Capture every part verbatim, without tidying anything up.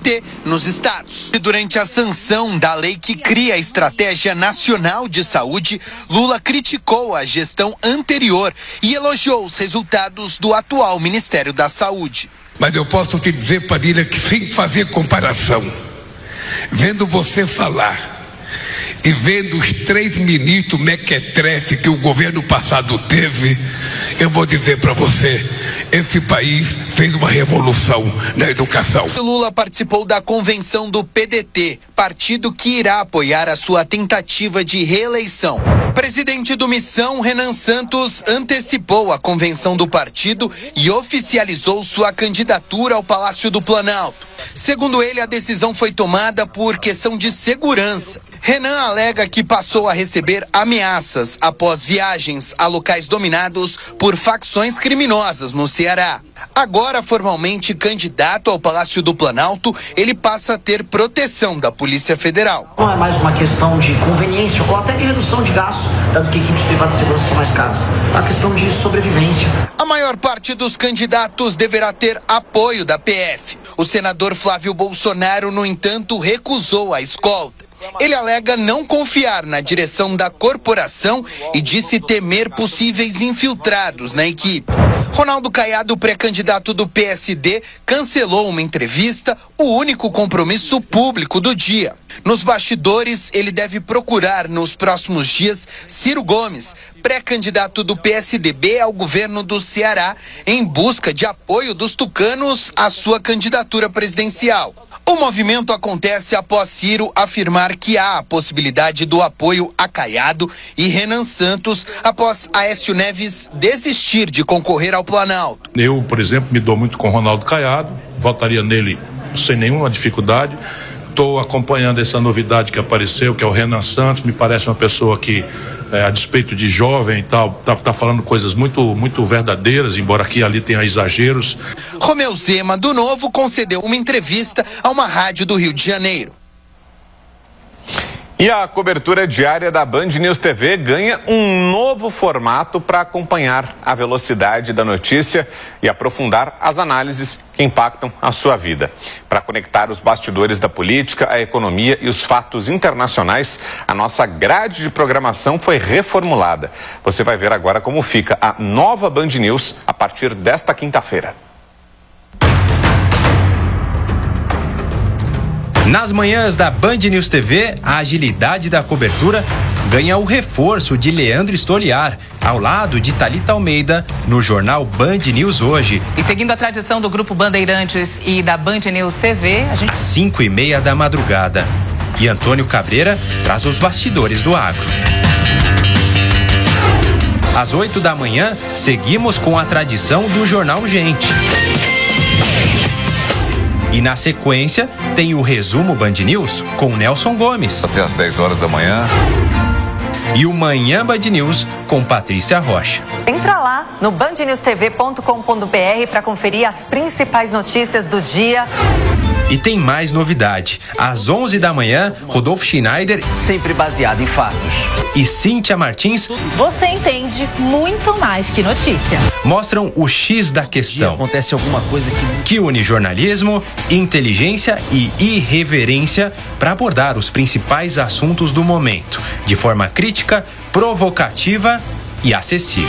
T nos estados. E durante a sanção da lei que cria a Estratégia Nacional de Saúde, Lula criticou a gestão anterior e elogiou os resultados do atual Ministério da Saúde. Mas eu posso te dizer, Padilha, que sem fazer comparação, vendo você falar e vendo os três ministros mequetrefe que o governo passado teve, eu vou dizer para você, esse país fez uma revolução na educação. Lula participou da convenção do P D T, partido que irá apoiar a sua tentativa de reeleição. O presidente do Missão, Renan Santos, antecipou a convenção do partido e oficializou sua candidatura ao Palácio do Planalto. Segundo ele, a decisão foi tomada por questão de segurança. Renan alega que passou a receber ameaças após viagens a locais dominados por facções criminosas no Ceará. Agora, formalmente candidato ao Palácio do Planalto, ele passa a ter proteção da Polícia Federal. Não é mais uma questão de conveniência ou até de redução de gastos, dado que equipes privadas de segurança são mais caras. É uma questão de sobrevivência. A maior parte dos candidatos deverá ter apoio da P F. O senador Flávio Bolsonaro, no entanto, recusou a escolta. Ele alega não confiar na direção da corporação e disse temer possíveis infiltrados na equipe. Ronaldo Caiado, pré-candidato do P S D, cancelou uma entrevista, o único compromisso público do dia. Nos bastidores, ele deve procurar nos próximos dias Ciro Gomes, pré-candidato do P S D B ao governo do Ceará, em busca de apoio dos tucanos à sua candidatura presidencial. O movimento acontece após Ciro afirmar que há a possibilidade do apoio a Caiado e Renan Santos após Aécio Neves desistir de concorrer ao Planalto. Eu, por exemplo, me dou muito com Ronaldo Caiado, votaria nele sem nenhuma dificuldade. Estou acompanhando essa novidade que apareceu, que é o Renan Santos. Me parece uma pessoa que, é, a despeito de jovem e tal, tá, tá falando coisas muito, muito verdadeiras, embora aqui e ali tenha exageros. Romeu Zema, do Novo, concedeu uma entrevista a uma rádio do Rio de Janeiro. E a cobertura diária da Band News T V ganha um novo formato para acompanhar a velocidade da notícia e aprofundar as análises que impactam a sua vida. Para conectar os bastidores da política, a economia e os fatos internacionais, a nossa grade de programação foi reformulada. Você vai ver agora como fica a nova Band News a partir desta quinta-feira. Nas manhãs da Band News T V, a agilidade da cobertura ganha o reforço de Leandro Stoliar, ao lado de Thalita Almeida, no jornal Band News Hoje. E seguindo a tradição do Grupo Bandeirantes e da Band News T V, a gente... Às cinco e meia da madrugada. E Antônio Cabreira traz os bastidores do agro. Às oito da manhã, seguimos com a tradição do Jornal Gente. E na sequência, tem o resumo Band News com Nelson Gomes. Até às dez horas da manhã. E o Manhã Band News com Patrícia Rocha. Entra lá no band news t v ponto com ponto b r para conferir as principais notícias do dia. E tem mais novidade. Às onze da manhã, Rodolfo Schneider, sempre baseado em fatos, e Cíntia Martins, você entende muito mais que notícia, mostram o X da questão. Acontece alguma coisa que... que une jornalismo, inteligência e irreverência para abordar os principais assuntos do momento, de forma crítica, provocativa e acessível.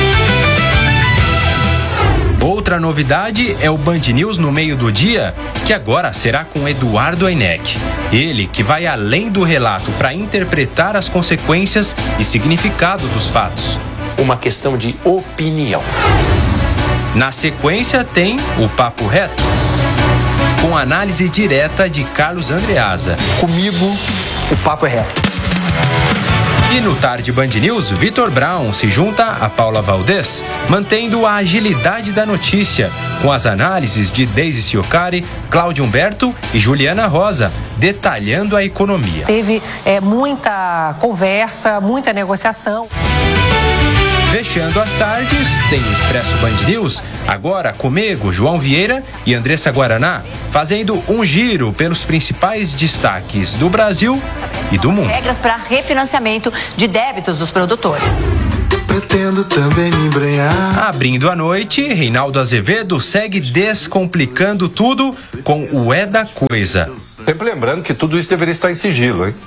Outra novidade é o Band News no meio do dia, que agora será com Eduardo Ainek. Ele que vai além do relato para interpretar as consequências e significado dos fatos. Uma questão de opinião. Na sequência tem o Papo Reto, com análise direta de Carlos Andreasa. Comigo, o papo é reto. E no Tarde Band News, Vitor Brown se junta a Paula Valdez, mantendo a agilidade da notícia, com as análises de Deise Ciocari, Cláudio Humberto e Juliana Rosa, detalhando a economia. Teve é, muita conversa, muita negociação. Fechando as tardes, tem o Expresso Band News, agora comigo, João Vieira e Andressa Guaraná, fazendo um giro pelos principais destaques do Brasil e do mundo. Regras para refinanciamento de débitos dos produtores. pretendo também me embrenhar. Abrindo a noite, Reinaldo Azevedo segue descomplicando tudo com o É da Coisa. Sempre lembrando que tudo isso deveria estar em sigilo, hein?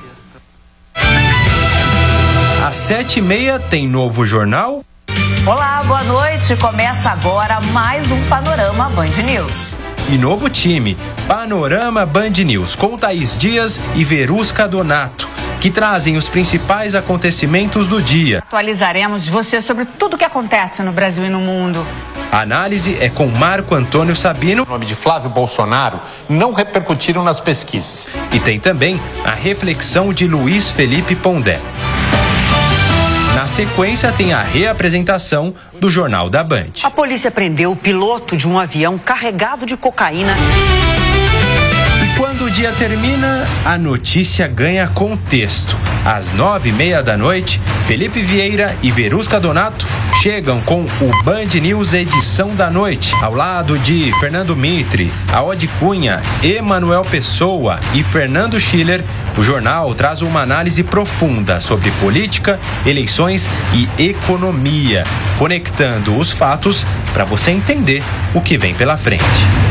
Às sete e meia tem novo jornal. Olá, boa noite. Começa agora mais um Panorama Band News. E novo time, Panorama Band News, com Thaís Dias e Verusca Donato, que trazem os principais acontecimentos do dia. Atualizaremos você sobre tudo o que acontece no Brasil e no mundo. A análise é com Marco Antônio Sabino. O nome de Flávio Bolsonaro não repercutiram nas pesquisas. E tem também a reflexão de Luiz Felipe Pondé. Na sequência, tem a reapresentação do Jornal da Band. A polícia prendeu o piloto de um avião carregado de cocaína. E quando o dia termina, a notícia ganha contexto. Às nove e meia da noite, Felipe Vieira e Verusca Donato chegam com o Band News Edição da Noite, ao lado de Fernando Mitre, Aode Cunha, Emanuel Pessoa e Fernando Schiller. O jornal traz uma análise profunda sobre política, eleições e economia, conectando os fatos para você entender o que vem pela frente.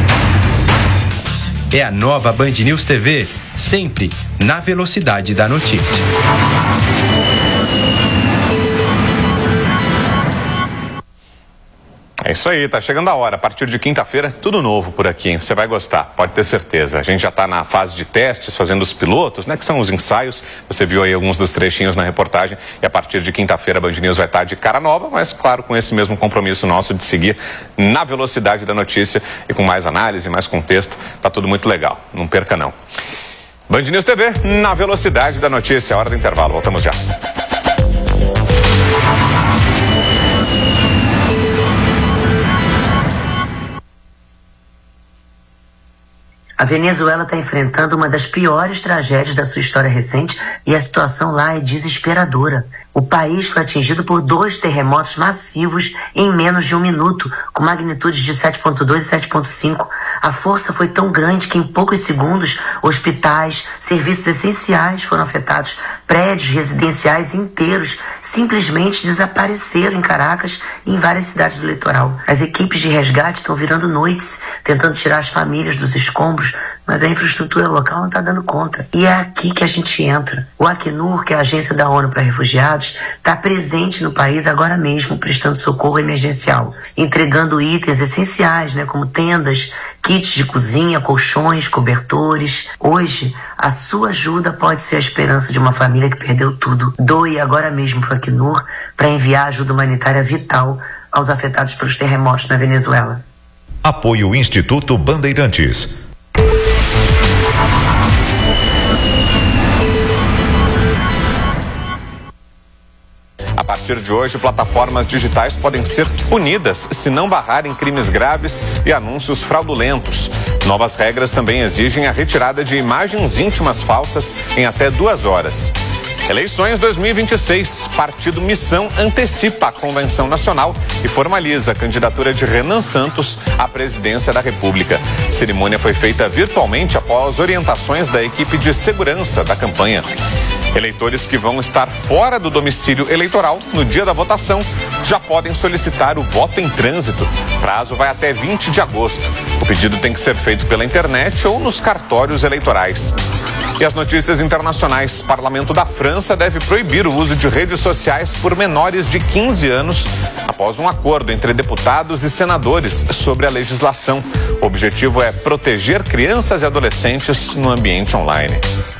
É a nova Band News T V, sempre na velocidade da notícia. É isso aí, tá chegando a hora. A partir de quinta-feira, tudo novo por aqui, hein? Você vai gostar, pode ter certeza. A gente já está na fase de testes, fazendo os pilotos, né? Que são os ensaios. Você viu aí alguns dos trechinhos na reportagem. E a partir de quinta-feira, a Band News vai estar de cara nova, mas claro, com esse mesmo compromisso nosso de seguir na velocidade da notícia e com mais análise, mais contexto. Tá tudo muito legal. Não perca, não. Band News T V, na velocidade da notícia. Hora do intervalo. Voltamos já. A Venezuela está enfrentando uma das piores tragédias da sua história recente e a situação lá é desesperadora. O país foi atingido por dois terremotos massivos em menos de um minuto, com magnitudes de sete ponto dois e sete ponto cinco. A força foi tão grande que em poucos segundos, hospitais, serviços essenciais foram afetados. Prédios residenciais inteiros simplesmente desapareceram em Caracas e em várias cidades do litoral. As equipes de resgate estão virando noites, tentando tirar as famílias dos escombros, mas a infraestrutura local não está dando conta. E é aqui que a gente entra. O Acnur, que é a agência da ONU para refugiados, está presente no país agora mesmo, prestando socorro emergencial, entregando itens essenciais, né, como tendas, kits de cozinha, colchões, cobertores. Hoje, a sua ajuda pode ser a esperança de uma família que perdeu tudo. Doe agora mesmo para o Acnur para enviar ajuda humanitária vital aos afetados pelos terremotos na Venezuela. Apoio Instituto Bandeirantes. A partir de hoje, plataformas digitais podem ser punidas se não barrarem crimes graves e anúncios fraudulentos. Novas regras também exigem a retirada de imagens íntimas falsas em até duas horas. Eleições dois mil e vinte e seis. Partido Missão antecipa a convenção nacional e formaliza a candidatura de Renan Santos à presidência da República. A cerimônia foi feita virtualmente após orientações da equipe de segurança da campanha. Eleitores que vão estar fora do domicílio eleitoral no dia da votação já podem solicitar o voto em trânsito. O prazo vai até vinte de agosto. O pedido tem que ser feito pela internet ou nos cartórios eleitorais. E as notícias internacionais. Parlamento da França deve proibir o uso de redes sociais por menores de quinze anos após um acordo entre deputados e senadores sobre a legislação. O objetivo é proteger crianças e adolescentes no ambiente online.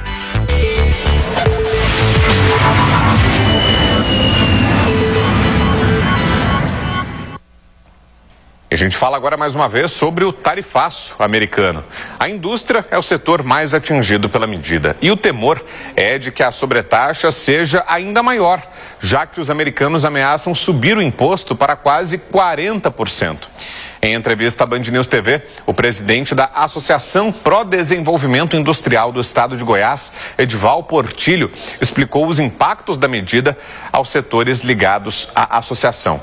A gente fala agora mais uma vez sobre o tarifaço americano. A indústria é o setor mais atingido pela medida e o temor é de que a sobretaxa seja ainda maior, já que os americanos ameaçam subir o imposto para quase quarenta por cento. Em entrevista à Band News T V, o presidente da Associação Pro Desenvolvimento Industrial do Estado de Goiás, Edival Portilho, explicou os impactos da medida aos setores ligados à associação.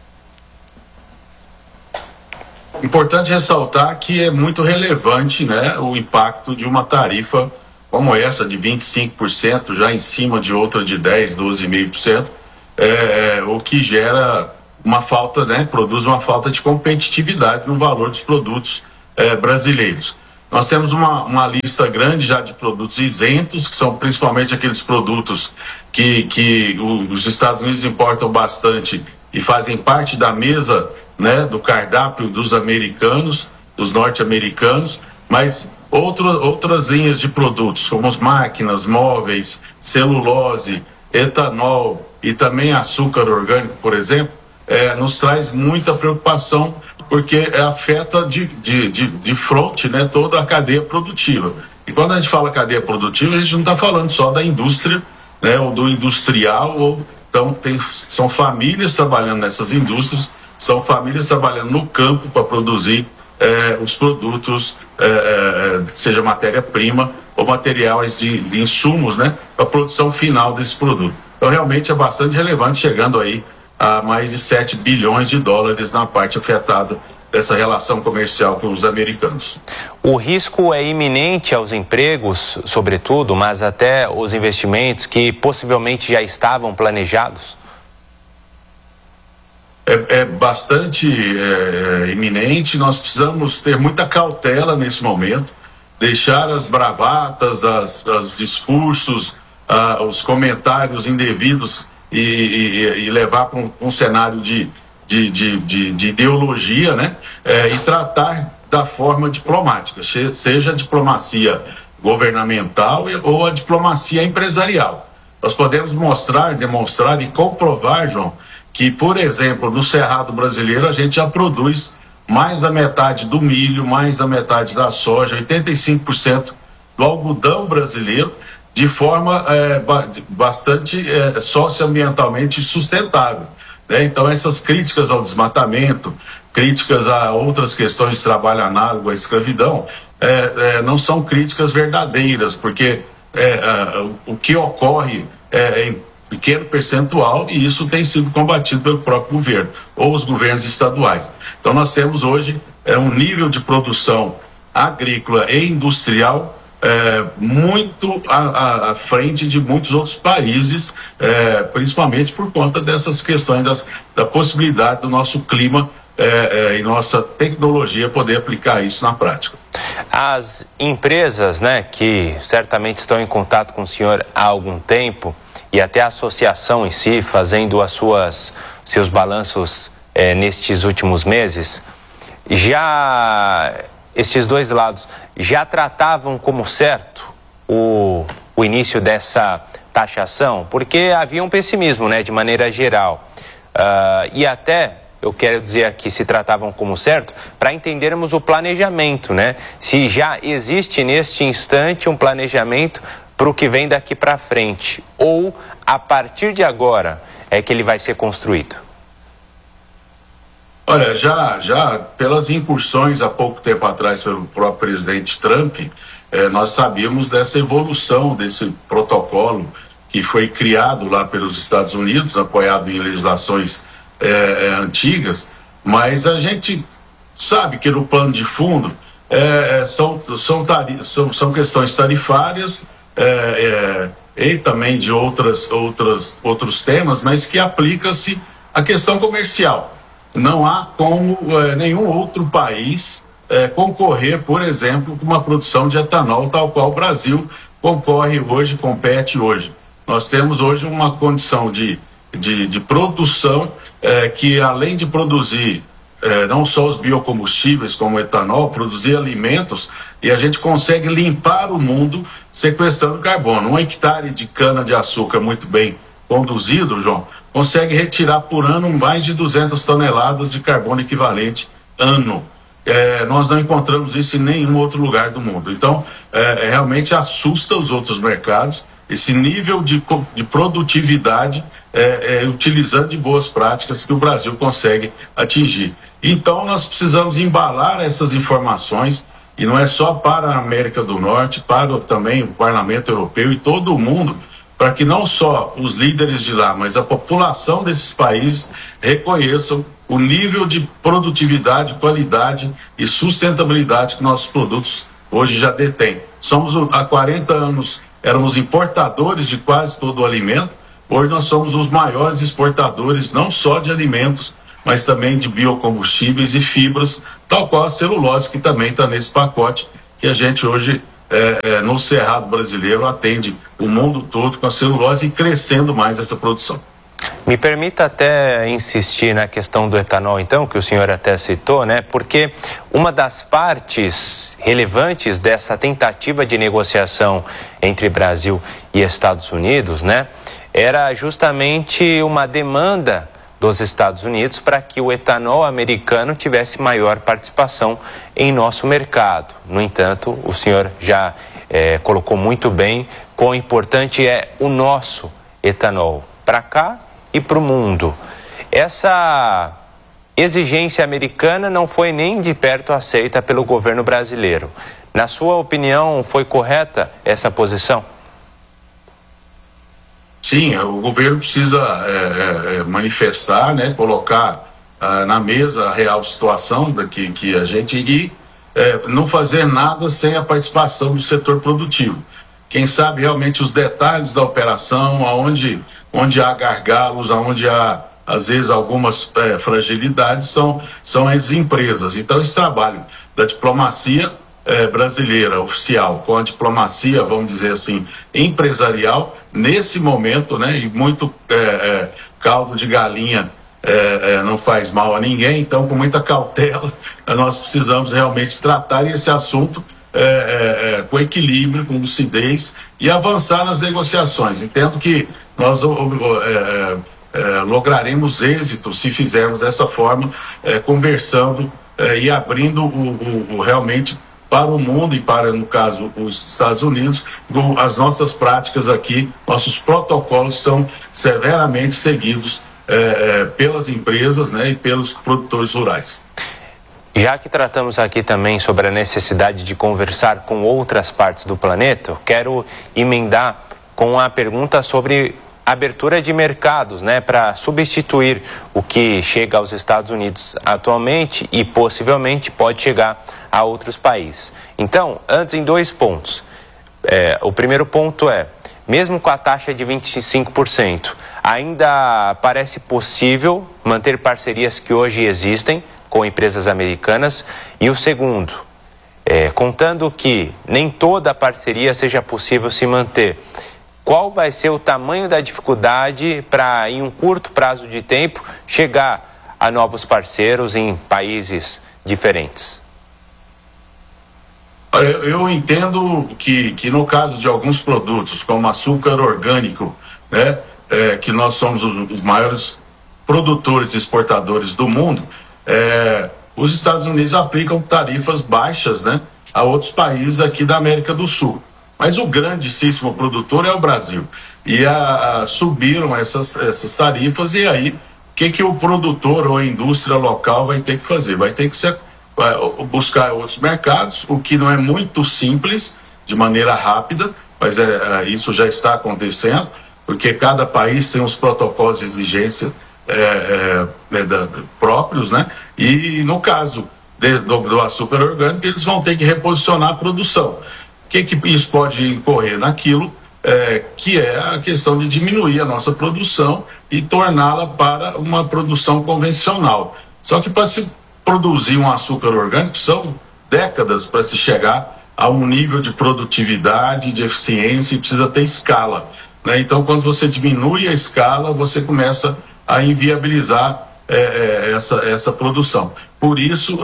Importante ressaltar que é muito relevante, né, o impacto de uma tarifa como essa de vinte e cinco por cento, já em cima de outra de dez, doze vírgula cinco por cento, é, o que gera uma falta, né, produz uma falta de competitividade no valor dos produtos é, brasileiros. Nós temos uma, uma lista grande já de produtos isentos, que são principalmente aqueles produtos que, que os Estados Unidos importam bastante e fazem parte da mesa, né, do cardápio dos americanos, dos norte-americanos, mas outro, outras linhas de produtos, como as máquinas, móveis, celulose, etanol e também açúcar orgânico, por exemplo, é, nos traz muita preocupação, porque afeta de, de, de, de frente, né, toda a cadeia produtiva. E quando a gente fala cadeia produtiva, a gente não está falando só da indústria, né, ou do industrial, ou, então tem, são famílias trabalhando nessas indústrias, são famílias trabalhando no campo para produzir eh, os produtos, eh, seja matéria-prima ou materiais de, de insumos, né, para a produção final desse produto. Então realmente é bastante relevante, chegando aí a mais de sete bilhões de dólares na parte afetada dessa relação comercial com os americanos. O risco é iminente aos empregos, sobretudo, mas até os investimentos que possivelmente já estavam planejados? É, é bastante é, é, iminente. Nós precisamos ter muita cautela nesse momento, deixar as bravatas, as, os discursos, ah, os comentários indevidos e, e, e levar para um, um cenário de, de, de, de, de ideologia, né? É, e tratar da forma diplomática, seja a diplomacia governamental ou a diplomacia empresarial. Nós podemos mostrar, demonstrar e comprovar, João, que, por exemplo, no Cerrado brasileiro a gente já produz mais da metade do milho, mais da metade da soja, oitenta e cinco por cento do algodão brasileiro, de forma é, bastante é, socioambientalmente sustentável, né? Então essas críticas ao desmatamento, críticas a outras questões de trabalho análogo à escravidão, é, é, não são críticas verdadeiras, porque é, é, o que ocorre é em pequeno percentual, e isso tem sido combatido pelo próprio governo, ou os governos estaduais. Então nós temos hoje é, um nível de produção agrícola e industrial É, muito à, à, à frente de muitos outros países, é, principalmente por conta dessas questões das, da possibilidade do nosso clima é, é, e nossa tecnologia poder aplicar isso na prática. As empresas, né, que certamente estão em contato com o senhor há algum tempo, e até a associação em si, fazendo as suas, seus balanços é, nestes últimos meses, já... estes dois lados já tratavam como certo o, o início dessa taxação? Porque havia um pessimismo, né, de maneira geral. Uh, e até, eu quero dizer aqui, se tratavam como certo, para entendermos o planejamento, né? Se já existe neste instante um planejamento para o que vem daqui para frente, ou a partir de agora é que ele vai ser construído. Olha, já, já pelas incursões há pouco tempo atrás pelo próprio presidente Trump, eh, nós sabíamos dessa evolução desse protocolo que foi criado lá pelos Estados Unidos, apoiado em legislações eh, antigas, mas a gente sabe que no plano de fundo eh, são, são, tarif, são, são questões tarifárias eh, eh, e também de outras, outras, outros temas, mas que aplica-se à questão comercial. Não há como é, nenhum outro país é, concorrer, por exemplo, com uma produção de etanol tal qual o Brasil concorre hoje, compete hoje. Nós temos hoje uma condição de, de, de produção é, que, além de produzir é, não só os biocombustíveis como o etanol, produzir alimentos, e a gente consegue limpar o mundo sequestrando carbono. Um hectare de cana-de-açúcar muito bem conduzido, João, consegue retirar por ano mais de duzentas toneladas de carbono equivalente ano. É, nós não encontramos isso em nenhum outro lugar do mundo. Então, é, realmente assusta os outros mercados esse nível de, de produtividade é, é, utilizando de boas práticas que o Brasil consegue atingir. Então, nós precisamos embalar essas informações, e não é só para a América do Norte, para também o Parlamento Europeu e todo o mundo, para que não só os líderes de lá, mas a população desses países reconheçam o nível de produtividade, qualidade e sustentabilidade que nossos produtos hoje já detêm. Somos, há quarenta anos, éramos importadores de quase todo o alimento, Hoje nós somos os maiores exportadores, não só de alimentos, mas também de biocombustíveis e fibras, tal qual a celulose, que também está nesse pacote, que a gente hoje, é, é, no Cerrado brasileiro, atende o mundo todo com a celulose e crescendo mais essa produção. Me permita até insistir na questão do etanol, então, que o senhor até citou, né? Porque uma das partes relevantes dessa tentativa de negociação entre Brasil e Estados Unidos, né, era justamente uma demanda dos Estados Unidos para que o etanol americano tivesse maior participação em nosso mercado. No entanto, o senhor já é, colocou muito bem quão importante é o nosso etanol para cá e para o mundo. Essa exigência americana não foi nem de perto aceita pelo governo brasileiro. Na sua opinião, foi correta essa posição? Sim, o governo precisa é, é, manifestar, né, colocar ah, na mesa a real situação da que, que a gente e é, não fazer nada sem a participação do setor produtivo. Quem sabe realmente os detalhes da operação, aonde onde há gargalos, aonde há às vezes algumas é, fragilidades, são, são as empresas. Então esse trabalho da diplomacia É, brasileira, oficial, com a diplomacia, vamos dizer assim, empresarial, nesse momento, né, e muito é, é, caldo de galinha é, é, não faz mal a ninguém, então com muita cautela nós precisamos realmente tratar esse assunto é, é, é, com equilíbrio, com lucidez e avançar nas negociações. Entendo que nós é, é, é, lograremos êxito se fizermos dessa forma, é, conversando é, e abrindo o, o, o realmente para o mundo e para, no caso, os Estados Unidos, as nossas práticas aqui, nossos protocolos são severamente seguidos é, é, pelas empresas, né, e pelos produtores rurais. Já que tratamos aqui também sobre a necessidade de conversar com outras partes do planeta, quero emendar com a pergunta sobre abertura de mercados, né, para substituir o que chega aos Estados Unidos atualmente e possivelmente pode chegar a outros países. Então, antes em dois pontos. É, o primeiro ponto é, mesmo com a taxa de vinte e cinco por cento, ainda parece possível manter parcerias que hoje existem com empresas americanas. E o segundo, é, contando que nem toda parceria seja possível se manter, qual vai ser o tamanho da dificuldade para, em um curto prazo de tempo, chegar a novos parceiros em países diferentes? Eu, eu entendo que, que no caso de alguns produtos, como açúcar orgânico, né, é, que nós somos os, os maiores produtores e exportadores do mundo, é, os Estados Unidos aplicam tarifas baixas, né, a outros países aqui da América do Sul. Mas o grandíssimo produtor é o Brasil. E a, a, subiram essas, essas tarifas, e aí o que, que o produtor ou a indústria local vai ter que fazer? Vai ter que se, vai buscar outros mercados, o que não é muito simples, de maneira rápida, mas é, é, isso já está acontecendo, porque cada país tem os protocolos de exigência é, é, é, da, próprios, né? E no caso de, do, do açúcar orgânico, eles vão ter que reposicionar a produção. O que, que isso pode incorrer? Naquilo é, que é a questão de diminuir a nossa produção e torná-la para uma produção convencional. Só que para se produzir um açúcar orgânico são décadas para se chegar a um nível de produtividade, de eficiência, e precisa ter escala, né? Então, quando você diminui a escala, você começa a inviabilizar é, essa, essa produção. Por isso,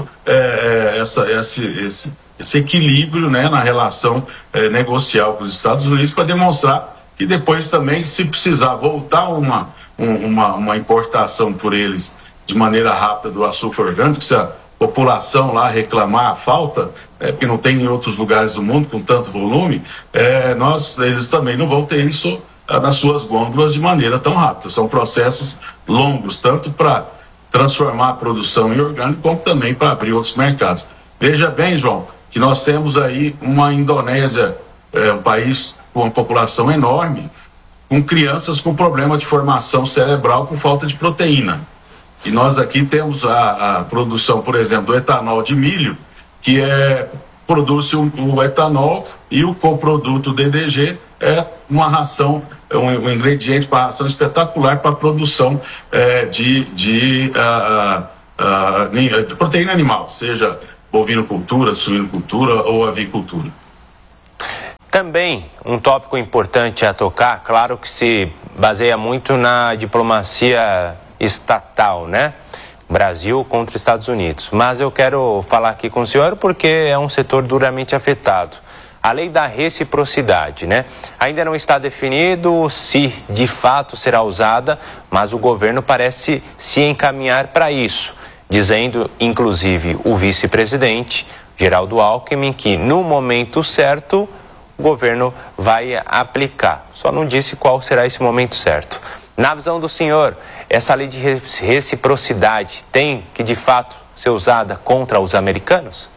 é, essa, esse, esse esse equilíbrio, né, na relação eh, negocial com os Estados Unidos, para demonstrar que depois também, se precisar voltar uma, um, uma, uma importação por eles de maneira rápida do açúcar orgânico, se a população lá reclamar a falta, é, porque não tem em outros lugares do mundo com tanto volume, é, nós, eles também não vão ter isso ah, nas suas gôndolas de maneira tão rápida. São processos longos, tanto para transformar a produção em orgânico, como também para abrir outros mercados. Veja bem, João, que nós temos aí uma Indonésia, é, um país com uma população enorme, com crianças com problema de formação cerebral por falta de proteína. E nós aqui temos a, a produção, por exemplo, do etanol de milho, que é produz o, o etanol e o coproduto D D G é uma ração, um, um ingrediente para ração espetacular para a produção é, de, de, uh, uh, de proteína animal, seja bovinocultura, suinocultura ou avicultura. Também um tópico importante a tocar, claro que se baseia muito na diplomacia estatal, né? Brasil contra Estados Unidos. Mas eu quero falar aqui com o senhor porque é um setor duramente afetado. A lei da reciprocidade, né? Ainda não está definido se de fato será usada, mas o governo parece se encaminhar para isso, dizendo, inclusive, o vice-presidente, Geraldo Alckmin, que no momento certo o governo vai aplicar. Só não disse qual será esse momento certo. Na visão do senhor, essa lei de reciprocidade tem que, de fato, ser usada contra os americanos?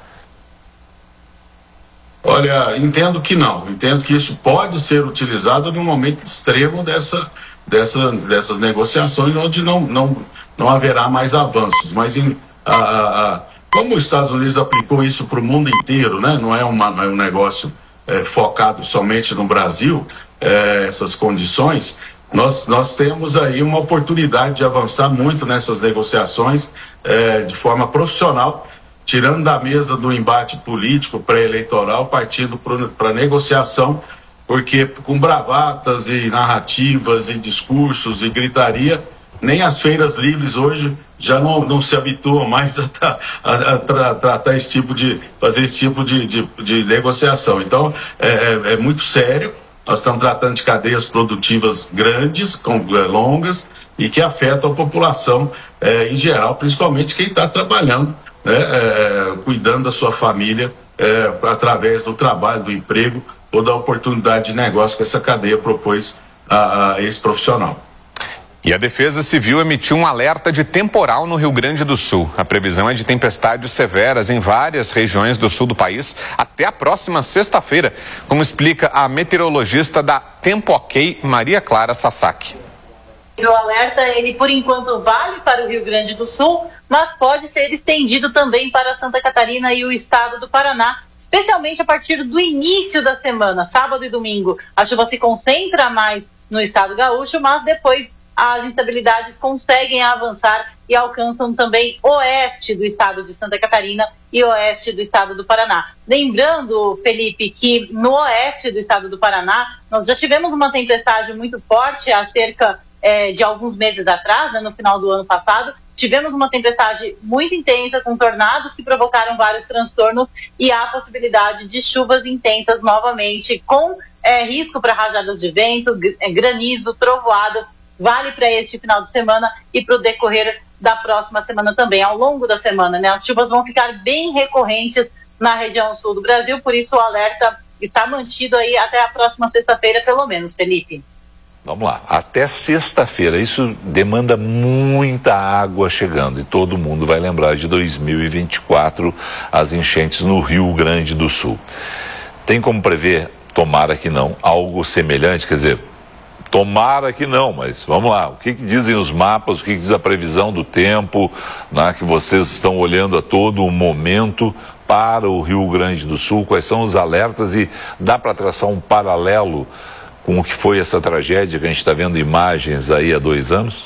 Olha, entendo que não. Entendo que isso pode ser utilizado no momento extremo dessa, dessa, dessas negociações, onde não, não, não haverá mais avanços. Mas em, a, a, como os Estados Unidos aplicou isso para o mundo inteiro, né? Não é, uma, não é um negócio é, focado somente no Brasil, é, essas condições... Nós, nós temos aí uma oportunidade de avançar muito nessas negociações é, de forma profissional, tirando da mesa do embate político pré-eleitoral, partindo para a negociação, porque com bravatas e narrativas e discursos e gritaria, nem as feiras livres hoje já não, não se habituam mais a, tra, a, a tra, tratar esse tipo de, fazer esse tipo de, de, de negociação. Então, é, é, é muito sério. Nós estamos tratando de cadeias produtivas grandes, com, é, longas, e que afetam a população é, em geral, principalmente quem está trabalhando, né, é, cuidando da sua família é, através do trabalho, do emprego ou da oportunidade de negócio que essa cadeia propôs a, a esse profissional. E a Defesa Civil emitiu um alerta de temporal no Rio Grande do Sul. A previsão é de tempestades severas em várias regiões do sul do país até a próxima sexta-feira, como explica a meteorologista da Tempo Ok, Maria Clara Sasaki. O alerta, ele por enquanto vale para o Rio Grande do Sul, mas pode ser estendido também para Santa Catarina e o estado do Paraná, especialmente a partir do início da semana, sábado e domingo. A chuva se concentra mais no estado gaúcho, mas depois as instabilidades conseguem avançar e alcançam também oeste do estado de Santa Catarina e oeste do estado do Paraná. Lembrando, Felipe, que no oeste do estado do Paraná, nós já tivemos uma tempestade muito forte há cerca é, de alguns meses atrás, né, no final do ano passado. Tivemos uma tempestade muito intensa, com tornados que provocaram vários transtornos e há possibilidade de chuvas intensas novamente, com é, risco para rajadas de vento, granizo, trovoada. Vale para este final de semana e para o decorrer da próxima semana também, ao longo da semana, né? As chuvas vão ficar bem recorrentes na região sul do Brasil, por isso o alerta está mantido aí até a próxima sexta-feira, pelo menos, Felipe. Vamos lá, até sexta-feira, isso demanda muita água chegando e todo mundo vai lembrar de dois mil e vinte e quatro, as enchentes no Rio Grande do Sul. Tem como prever, tomara que não, algo semelhante, quer dizer, tomara que não, mas vamos lá, o que, que dizem os mapas, o que, que diz a previsão do tempo, né, que vocês estão olhando a todo o momento para o Rio Grande do Sul, quais são os alertas e dá para traçar um paralelo com o que foi essa tragédia que a gente está vendo imagens aí há dois anos?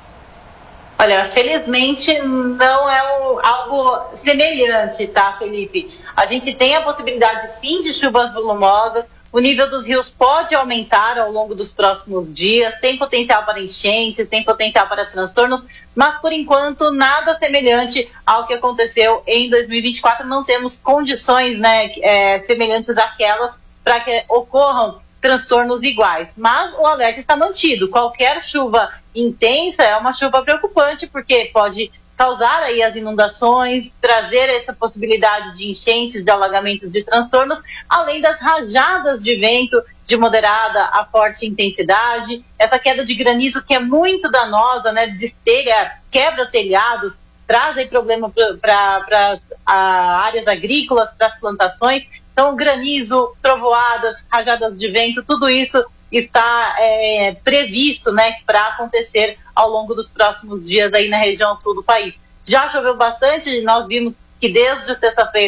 Olha, felizmente não é um, algo semelhante, tá, Felipe? A gente tem a possibilidade sim de chuvas volumosas. O nível dos rios pode aumentar ao longo dos próximos dias, tem potencial para enchentes, tem potencial para transtornos, mas por enquanto nada semelhante ao que aconteceu em dois mil e vinte e quatro. Não temos condições, né, é, semelhantes àquelas para que ocorram transtornos iguais. Mas o alerta está mantido. Qualquer chuva intensa é uma chuva preocupante, porque pode causar aí as inundações, trazer essa possibilidade de enchentes, de alagamentos, de transtornos, além das rajadas de vento de moderada a forte intensidade, essa queda de granizo que é muito danosa, né, destelha, quebra telhados, traz aí problema para as áreas agrícolas, para as plantações. Então, granizo, trovoadas, rajadas de vento, tudo isso está é, previsto, né, para acontecer ao longo dos próximos dias aí na região sul do país. Já choveu bastante, nós vimos que desde sexta-feira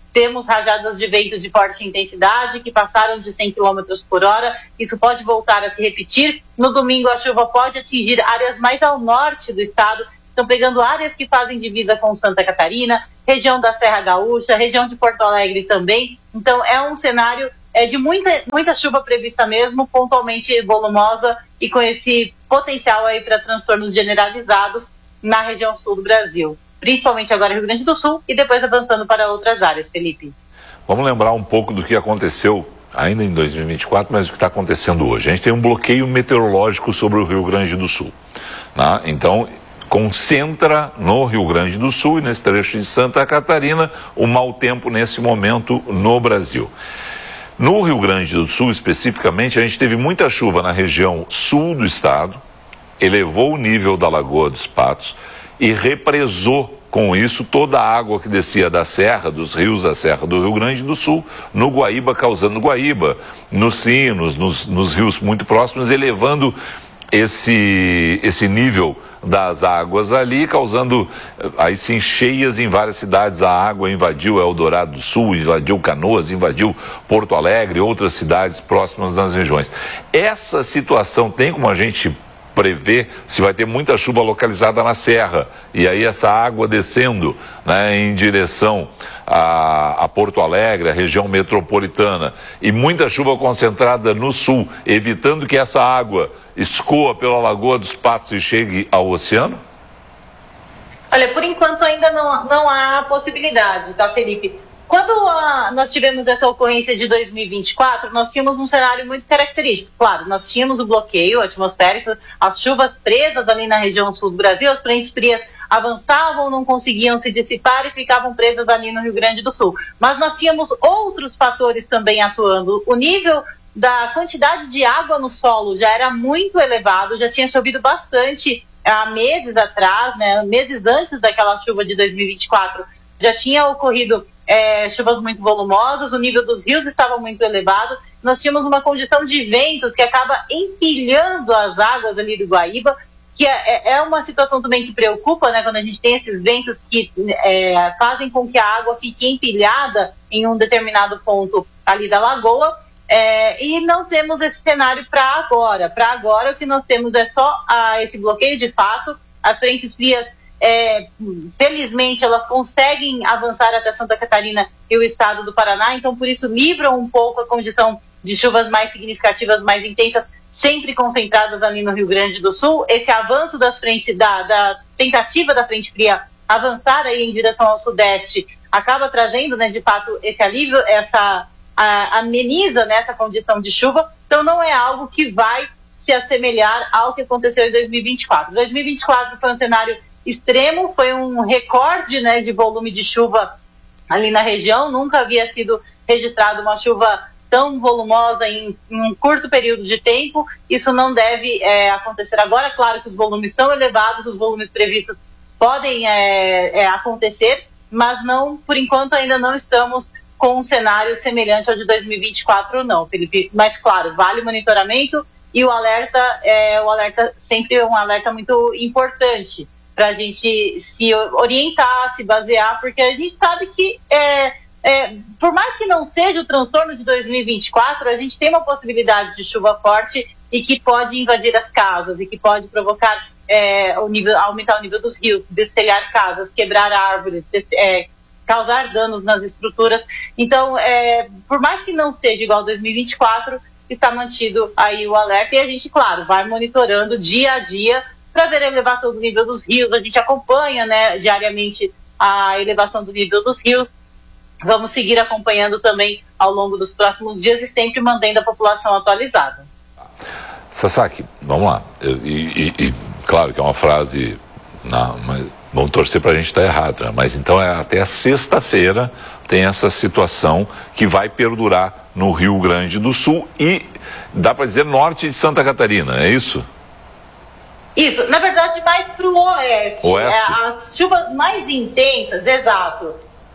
temos rajadas de vento de forte intensidade que passaram de cem quilômetros por hora. Isso pode voltar a se repetir. No domingo, a chuva pode atingir áreas mais ao norte do estado. Estão pegando áreas que fazem divisa com Santa Catarina, região da Serra Gaúcha, região de Porto Alegre também. Então, é um cenário é, de muita, muita chuva prevista mesmo, pontualmente volumosa e com esse potencial aí para transtornos generalizados na região sul do Brasil. Principalmente agora Rio Grande do Sul e depois avançando para outras áreas, Felipe. Vamos lembrar um pouco do que aconteceu ainda em dois mil e vinte e quatro, mas o que está acontecendo hoje. A gente tem um bloqueio meteorológico sobre o Rio Grande do Sul, né? Então, concentra no Rio Grande do Sul e nesse trecho de Santa Catarina o mau tempo nesse momento no Brasil. No Rio Grande do Sul, especificamente, a gente teve muita chuva na região sul do estado, elevou o nível da Lagoa dos Patos e represou com isso toda a água que descia da serra, dos rios da Serra do Rio Grande do Sul, no Guaíba, causando Guaíba, nos Sinos, nos, nos rios muito próximos, elevando esse, esse nível das águas ali, causando aí sim cheias em várias cidades. A água invadiu Eldorado do Sul, invadiu Canoas, invadiu Porto Alegre, outras cidades próximas das regiões. Essa situação tem como a gente prever se vai ter muita chuva localizada na serra e aí essa água descendo, né, em direção a, a Porto Alegre, a região metropolitana, e muita chuva concentrada no sul, evitando que essa água escoa pela Lagoa dos Patos e chegue ao oceano? Olha, por enquanto ainda não, não há possibilidade, tá, Felipe? Quando a, nós tivemos essa ocorrência de dois mil e vinte e quatro, nós tínhamos um cenário muito característico. Claro, nós tínhamos o bloqueio atmosférico, as chuvas presas ali na região sul do Brasil, as frentes frias avançavam, não conseguiam se dissipar e ficavam presas ali no Rio Grande do Sul. Mas nós tínhamos outros fatores também atuando. O nível da quantidade de água no solo já era muito elevado, já tinha chovido bastante há meses atrás, né, meses antes daquela chuva de dois mil e vinte e quatro, já tinha ocorrido é, chuvas muito volumosas, o nível dos rios estava muito elevado, nós tínhamos uma condição de ventos que acaba empilhando as águas ali do Guaíba, que é, é uma situação também que preocupa, né, quando a gente tem esses ventos que é, fazem com que a água fique empilhada em um determinado ponto ali da lagoa. É, e não temos esse cenário para agora. Para agora, o que nós temos é só a, esse bloqueio de fato. As frentes frias, é, felizmente, elas conseguem avançar até Santa Catarina e o estado do Paraná, então por isso livram um pouco a condição de chuvas mais significativas, mais intensas, sempre concentradas ali no Rio Grande do Sul. Esse avanço das frentes, da, da tentativa da frente fria avançar aí em direção ao sudeste, acaba trazendo, né, de fato, esse alívio, essa A, ameniza nessa condição de chuva, então não é algo que vai se assemelhar ao que aconteceu em dois mil e vinte e quatro. dois mil e vinte e quatro foi um cenário extremo, foi um recorde, né, de volume de chuva ali na região, nunca havia sido registrado uma chuva tão volumosa em, em um curto período de tempo. Isso não deve é, acontecer agora. Claro que os volumes são elevados, os volumes previstos podem é, é, acontecer, mas não, por enquanto ainda não estamos com um cenário semelhante ao de dois mil e vinte e quatro, não, Felipe. Mas, claro, vale o monitoramento e o alerta é o alerta sempre é um alerta muito importante para a gente se orientar, se basear, porque a gente sabe que, é, é, por mais que não seja o transtorno de dois mil e vinte e quatro, a gente tem uma possibilidade de chuva forte e que pode invadir as casas e que pode provocar, é, o nível, aumentar o nível dos rios, destelhar casas, quebrar árvores, é, causar danos nas estruturas. Então, é, por mais que não seja igual a dois mil e vinte e quatro, está mantido aí o alerta e a gente, claro, vai monitorando dia a dia para ver a elevação do nível dos rios. A gente acompanha, né, diariamente a elevação do nível dos rios. Vamos seguir acompanhando também ao longo dos próximos dias e sempre mantendo a população atualizada. Sasaki, vamos lá. E, e, e claro que é uma frase... Não, mas vamos torcer para a gente estar errado, né? Mas então é até sexta-feira tem essa situação que vai perdurar no Rio Grande do Sul e dá para dizer norte de Santa Catarina, é isso? Isso, na verdade mais para o oeste. Oeste. É, as chuvas mais intensas, exato.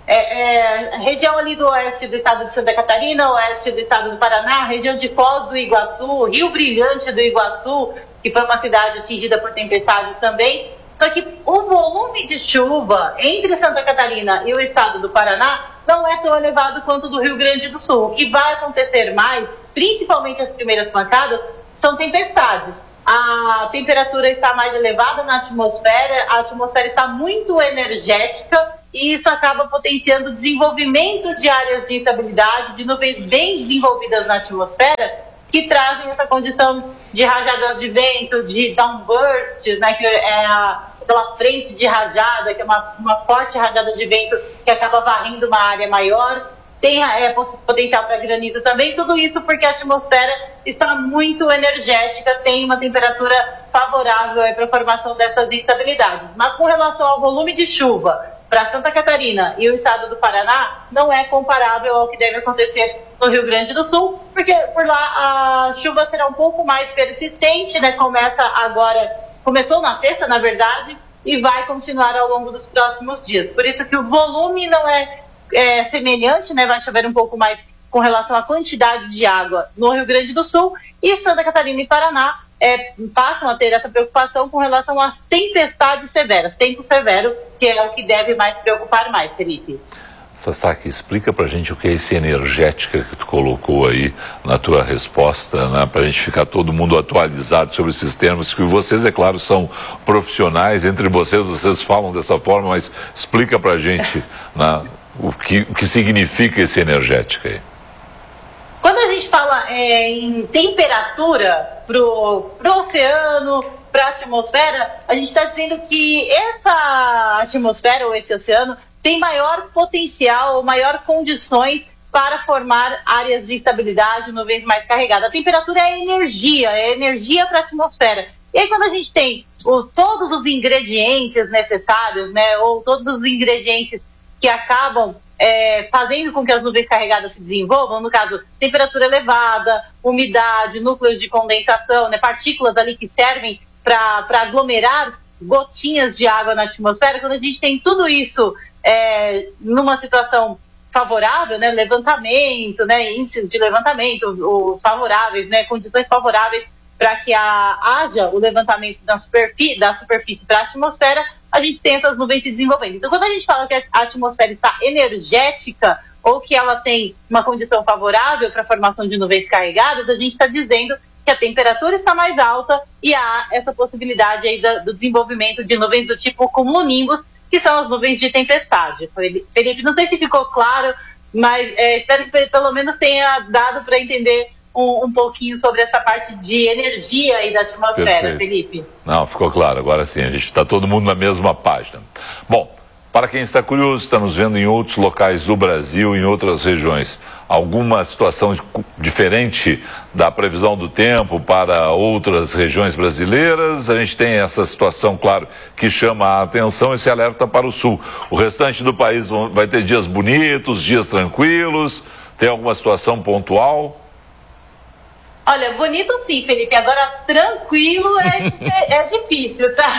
É, é, região ali do oeste do estado de Santa Catarina, oeste do estado do Paraná, região de Foz do Iguaçu, Rio Brilhante do Iguaçu, que foi uma cidade atingida por tempestades também. Só que o volume de chuva entre Santa Catarina e o estado do Paraná não é tão elevado quanto do Rio Grande do Sul. O que vai acontecer mais, principalmente as primeiras pancadas, são tempestades. A temperatura está mais elevada na atmosfera, a atmosfera está muito energética e isso acaba potenciando o desenvolvimento de áreas de instabilidade, de nuvens bem desenvolvidas na atmosfera, que trazem essa condição de rajadas de vento, de downbursts, né, que é a, aquela frente de rajada, que é uma, uma forte rajada de vento que acaba varrendo uma área maior. Tem é, potencial para granizo também, tudo isso porque a atmosfera está muito energética, tem uma temperatura favorável para a formação dessas instabilidades. Mas com relação ao volume de chuva para Santa Catarina e o estado do Paraná, não é comparável ao que deve acontecer no Rio Grande do Sul, porque por lá a chuva será um pouco mais persistente, né? Começa agora, começou na sexta, na verdade, e vai continuar ao longo dos próximos dias. Por isso que o volume não é É, semelhante, né? Vai chover um pouco mais com relação à quantidade de água no Rio Grande do Sul, e Santa Catarina e Paraná é, passam a ter essa preocupação com relação às tempestades severas, tempo severo, que é o que deve mais preocupar mais, Felipe. Sasaki, explica pra gente o que é esse energética que tu colocou aí na tua resposta, né? Pra gente ficar todo mundo atualizado sobre esses termos, que vocês, é claro, são profissionais, entre vocês, vocês falam dessa forma, mas explica pra gente, né? O que, o que significa esse energética aí? Quando a gente fala é, em temperatura pro, pro oceano, para a atmosfera, a gente está dizendo que essa atmosfera ou esse oceano tem maior potencial ou maior condições para formar áreas de instabilidade, nuvens mais carregadas. A temperatura é energia, é energia para a atmosfera. E aí quando a gente tem o, todos os ingredientes necessários, né, ou todos os ingredientes que acabam é, fazendo com que as nuvens carregadas se desenvolvam, no caso, temperatura elevada, umidade, núcleos de condensação, né, partículas ali que servem para aglomerar gotinhas de água na atmosfera. Quando a gente tem tudo isso é, numa situação favorável, né, levantamento, né, índices de levantamento, os favoráveis, né, condições favoráveis para que a, haja o levantamento da superfície, da superfície para a atmosfera, a gente tem essas nuvens se desenvolvendo. Então, quando a gente fala que a atmosfera está energética ou que ela tem uma condição favorável para a formação de nuvens carregadas, a gente está dizendo que a temperatura está mais alta e há essa possibilidade aí do, do desenvolvimento de nuvens do tipo cumulonimbus, que são as nuvens de tempestade. Felipe, não sei se ficou claro, mas é, espero que pelo menos tenha dado para entender Um, um pouquinho sobre essa parte de energia aí da atmosfera. Perfeito. Felipe. Não, ficou claro, agora sim, a gente está todo mundo na mesma página. Bom, para quem está curioso, está nos vendo em outros locais do Brasil, em outras regiões, alguma situação diferente da previsão do tempo para outras regiões brasileiras? A gente tem essa situação, claro, que chama a atenção, esse alerta para o sul. O restante do país vai ter dias bonitos, dias tranquilos, tem alguma situação pontual? Olha, bonito sim, Felipe. Agora, tranquilo é, é difícil, tá?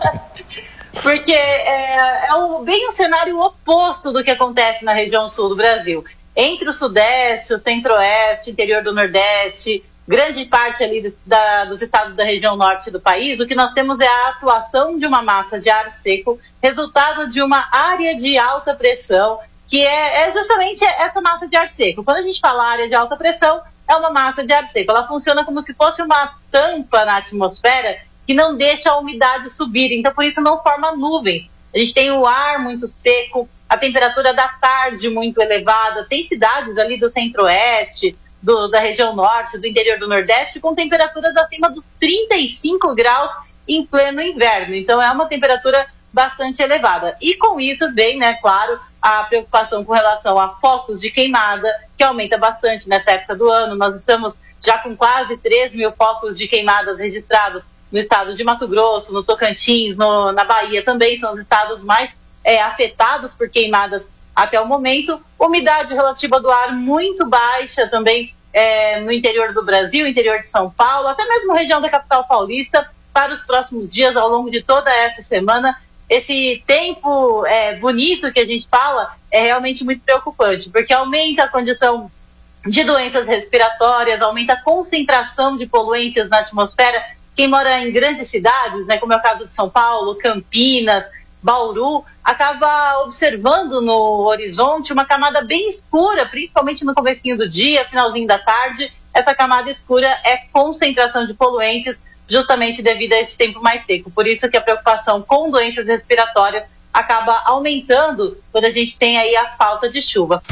Porque é, é o, bem o cenário oposto do que acontece na região sul do Brasil. Entre o sudeste, o centro-oeste, o interior do nordeste, grande parte ali da, dos estados da região norte do país, o que nós temos é a atuação de uma massa de ar seco, resultado de uma área de alta pressão, que é, é justamente essa massa de ar seco. Quando a gente fala área de alta pressão, é uma massa de ar seco. Ela funciona como se fosse uma tampa na atmosfera que não deixa a umidade subir. Então, por isso, não forma nuvens. A gente tem o ar muito seco, a temperatura da tarde muito elevada. Tem cidades ali do centro-oeste, do, da região norte, do interior do nordeste, com temperaturas acima dos trinta e cinco graus em pleno inverno. Então, é uma temperatura bastante elevada. E com isso vem, né, claro, a preocupação com relação a focos de queimada, que aumenta bastante nessa época do ano. Nós estamos já com quase três mil focos de queimadas registrados no estado de Mato Grosso, no Tocantins, no, na Bahia também, são os estados mais é, afetados por queimadas até o momento. Umidade relativa do ar muito baixa também é, no interior do Brasil, interior de São Paulo, até mesmo região da capital paulista, para os próximos dias, ao longo de toda essa semana. Esse tempo é, bonito que a gente fala é realmente muito preocupante, porque aumenta a condição de doenças respiratórias, aumenta a concentração de poluentes na atmosfera. Quem mora em grandes cidades, né, como é o caso de São Paulo, Campinas, Bauru, acaba observando no horizonte uma camada bem escura, principalmente no comecinho do dia, finalzinho da tarde. Essa camada escura é concentração de poluentes, justamente devido a esse tempo mais seco. Por isso que a preocupação com doenças respiratórias acaba aumentando quando a gente tem aí a falta de chuva.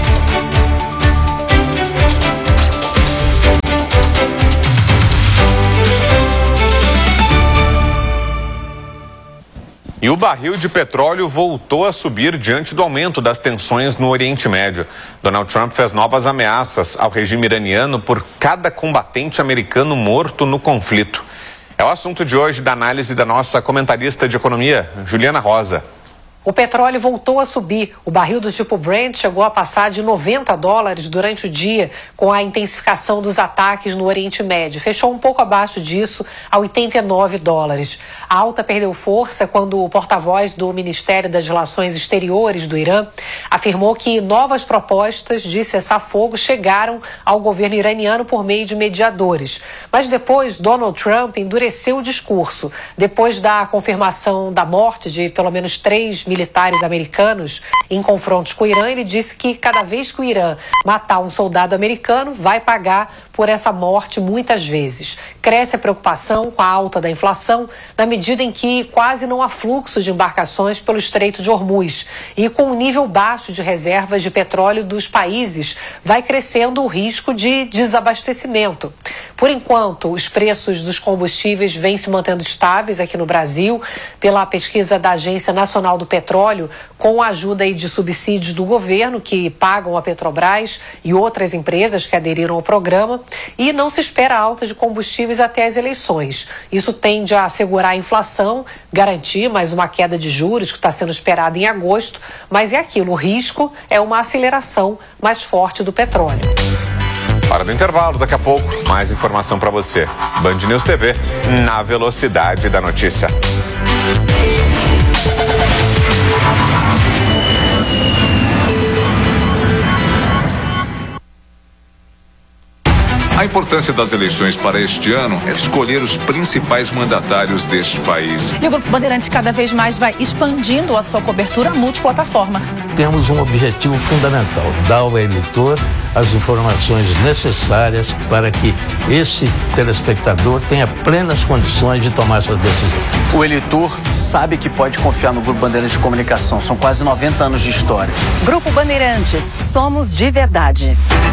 E o barril de petróleo voltou a subir diante do aumento das tensões no Oriente Médio. Donald Trump fez novas ameaças ao regime iraniano por cada combatente americano morto no conflito. É o assunto de hoje da análise da nossa comentarista de economia, Juliana Rosa. O petróleo voltou a subir. O barril do tipo Brent chegou a passar de noventa dólares durante o dia, com a intensificação dos ataques no Oriente Médio. Fechou um pouco abaixo disso, a oitenta e nove dólares. A alta perdeu força quando o porta-voz do Ministério das Relações Exteriores do Irã afirmou que novas propostas de cessar-fogo chegaram ao governo iraniano por meio de mediadores. Mas depois, Donald Trump endureceu o discurso. Depois da confirmação da morte de pelo menos três militares americanos em confrontos com o Irã, ele disse que cada vez que o Irã matar um soldado americano, vai pagar por essa morte muitas vezes. Cresce a preocupação com a alta da inflação, na medida em que quase não há fluxo de embarcações pelo Estreito de Hormuz. E com o nível baixo de reservas de petróleo dos países, vai crescendo o risco de desabastecimento. Por enquanto, os preços dos combustíveis vêm se mantendo estáveis aqui no Brasil, pela pesquisa da Agência Nacional do Petróleo, com a ajuda aí de subsídios do governo, que pagam a Petrobras e outras empresas que aderiram ao programa, e não se espera alta de combustíveis até as eleições. Isso tende a assegurar a inflação, garantir mais uma queda de juros que está sendo esperada em agosto, mas é aquilo, o risco é uma aceleração mais forte do petróleo. Hora do intervalo, daqui a pouco, mais informação para você. Band News T V, na velocidade da notícia. A importância das eleições para este ano é escolher os principais mandatários deste país. E o Grupo Bandeirantes cada vez mais vai expandindo a sua cobertura multiplataforma. Temos um objetivo fundamental, dar ao eleitor as informações necessárias para que esse telespectador tenha plenas condições de tomar sua decisão. O eleitor sabe que pode confiar no Grupo Bandeirantes de Comunicação. São quase noventa anos de história. Grupo Bandeirantes, somos de verdade.